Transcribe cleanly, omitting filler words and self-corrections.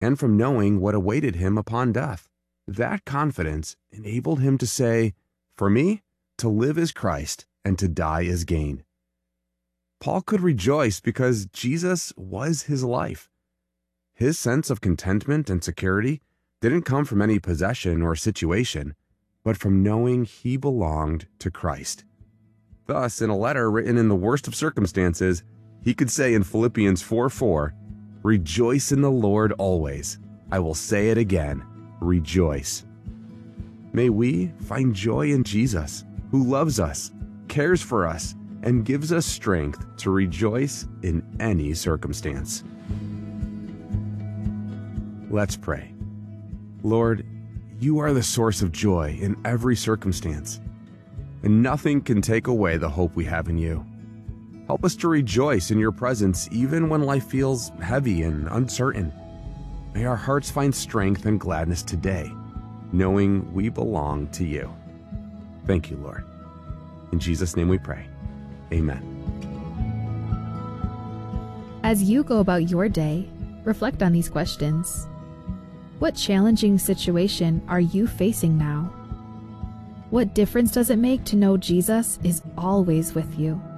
and from knowing what awaited him upon death. That confidence enabled him to say, "For me, to live is Christ, and to die is gain." Paul could rejoice because Jesus was his life. His sense of contentment and security didn't come from any possession or situation, but from knowing he belonged to Christ. Thus, in a letter written in the worst of circumstances, he could say in Philippians 4:4, "Rejoice in the Lord always. I will say it again, rejoice." May we find joy in Jesus, who loves us, cares for us, and gives us strength to rejoice in any circumstance. Let's pray. Lord, you are the source of joy in every circumstance, and nothing can take away the hope we have in you. Help us to rejoice in your presence even when life feels heavy and uncertain. May our hearts find strength and gladness today, knowing we belong to you. Thank you, Lord. In Jesus' name we pray. Amen. As you go about your day, reflect on these questions. What challenging situation are you facing now? What difference does it make to know Jesus is always with you?